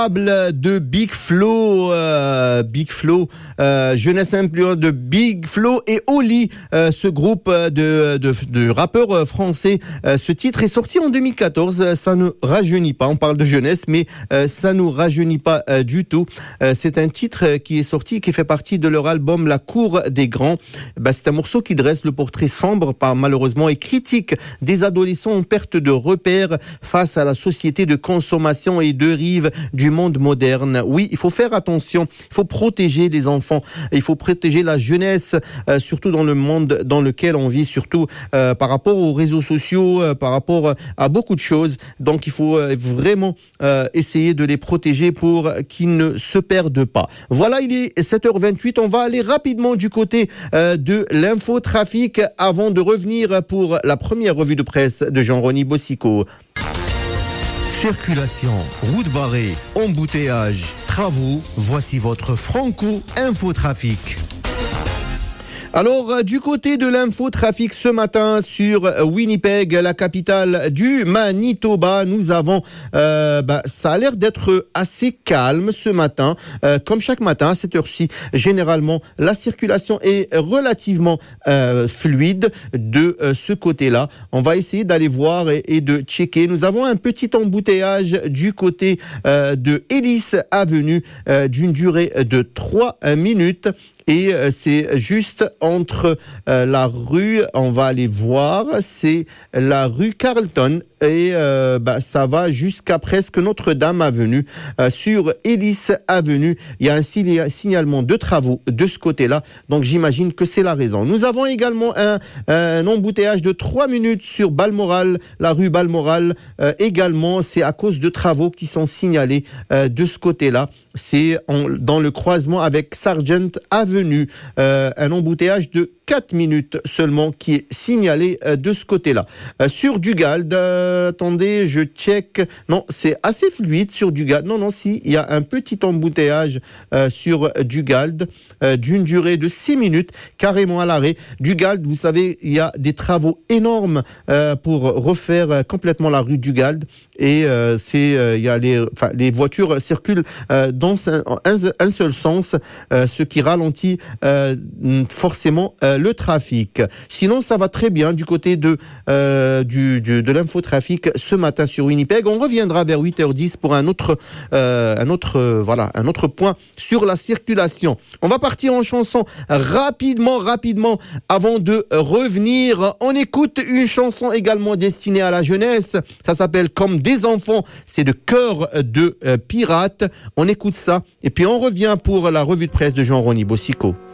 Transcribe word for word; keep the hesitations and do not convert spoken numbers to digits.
De Big Flo, euh, Big Flo, euh, jeunesse influente de Big Flo et Oli, euh, ce groupe de, de, de rappeurs français. Euh, ce titre est sorti en deux mille quatorze. Ça ne rajeunit pas. On parle de jeunesse, mais euh, ça nous rajeunit pas euh, du tout. Euh, c'est un titre qui est sorti, qui fait partie de leur album La Cour des Grands. Bah, c'est un morceau qui dresse le portrait sombre, par malheureusement, et critique des adolescents en perte de repères face à la société de consommation et de rive du monde moderne. Oui, il faut faire attention, il faut protéger les enfants, il faut protéger la jeunesse, euh, surtout dans le monde dans lequel on vit, surtout euh, par rapport aux réseaux sociaux, euh, par rapport à beaucoup de choses. Donc il faut euh, vraiment euh, essayer de les protéger pour qu'ils ne se perdent pas. Voilà, il est sept heures vingt-huit, on va aller rapidement du côté euh, de l'infotrafic avant de revenir pour la première revue de presse de Jean-Rony Bossico. Circulation, route barrée, embouteillage, travaux, voici votre Franco Infotrafic. Alors, euh, du côté de l'infotrafic ce matin sur euh, Winnipeg, la capitale du Manitoba, nous avons, euh, bah, ça a l'air d'être assez calme ce matin. Euh, comme chaque matin à cette heure-ci, généralement, la circulation est relativement euh, fluide de euh, ce côté-là. On va essayer d'aller voir et, et de checker. Nous avons un petit embouteillage du côté euh, de Ellis Avenue euh, d'une durée de trois minutes. Et euh, c'est juste entre euh, la rue, on va aller voir, c'est la rue Carleton et euh, bah, ça va jusqu'à presque Notre-Dame Avenue. Euh, sur Ellis Avenue, il y a un sign- signalement de travaux de ce côté-là, donc j'imagine que c'est la raison. Nous avons également un, un embouteillage de trois minutes sur Balmoral, la rue Balmoral. Euh, également, c'est à cause de travaux qui sont signalés euh, de ce côté-là. C'est en, dans le croisement avec Sargent Avenue, euh, un embouteillage de quatre minutes seulement qui est signalé euh, de ce côté-là. Euh, sur Dugald, euh, attendez, je check. Non, c'est assez fluide sur Dugald. Non, non, si, il y a un petit embouteillage euh, sur Dugald euh, d'une durée de six minutes, carrément à l'arrêt. Dugald, vous savez, il y a des travaux énormes euh, pour refaire euh, complètement la rue Dugald et euh, c'est, euh, il y a les, enfin, les voitures circulent euh, dans un, un, un seul sens, euh, ce qui ralentit euh, forcément euh, le trafic. Sinon, ça va très bien du côté de, euh, du, du, de l'infotrafic ce matin sur Winnipeg. On reviendra vers huit heures dix pour un autre, euh, un autre, euh, voilà, un autre point sur la circulation. On va partir en chanson rapidement, rapidement avant de revenir. On écoute une chanson également destinée à la jeunesse. Ça s'appelle Comme des enfants. C'est de Cœur de euh, Pirate. On écoute ça et puis on revient pour la revue de presse de Jean-Rony Bossico.